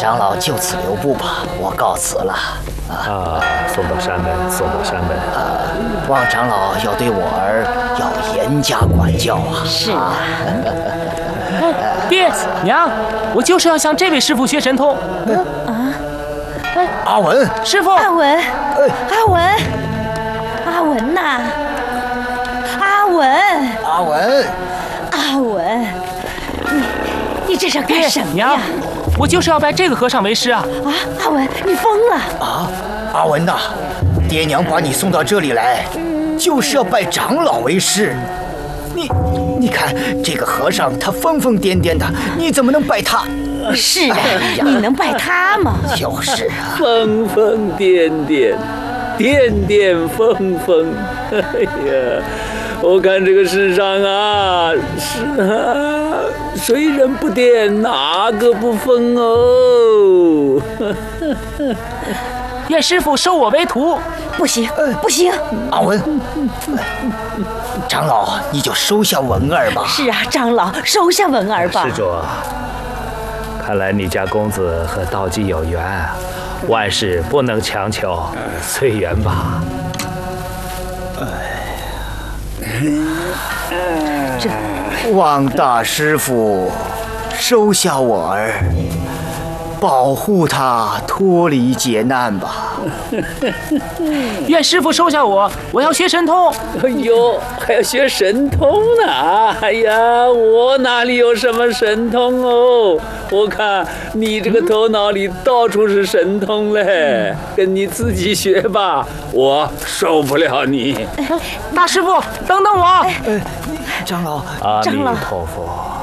长老就此留步吧，我告辞了。 送到山门，送到山门。 望长老要对我儿要严加管教啊！ 是啊。 爹娘，我就是要向这位师傅学神通。 阿文， 师傅， 阿文，阿文，阿文呐，阿文， 阿文， 阿文，你这是干什么娘呀？， 我就是要拜这个和尚为师啊！ 啊，阿文，你疯了！ 阿文呐，爹娘把你送到这里来，就是要拜长老为师。你看这个和尚，他疯疯癫癫的，你怎么能拜他？ 是啊，你能拜他吗？ 就是啊， 疯疯癫癫，癫癫疯疯。哎呀，我看这个世上啊，谁人不癫，哪个不疯哦？ 愿师傅收我为徒。 不行，不行！ 阿文，长老你就收下文儿吧。 是啊，长老，收下文儿吧。 施主，看来你家公子和道基有缘，万事不能强求，随缘吧。 望大师傅收下我儿，保护他脱离劫难吧。 愿师傅收下我，我要学神通。 哎呦，还要学神通呢！哎呀，我哪里有什么神通哦？我看你这个头脑里到处是神通嘞，跟你自己学吧，我受不了你。 大师傅，等等我！ 长老， 阿弥长老陀佛。